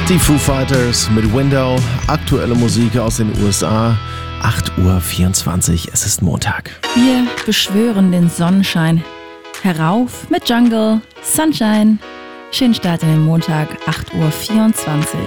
Die Foo Fighters mit Window, aktuelle Musik aus den USA, 8:24 Uhr, es ist Montag. Wir beschwören den Sonnenschein. Herauf mit Jungle, Sunshine. Schönen Start in den Montag, 8:24 Uhr.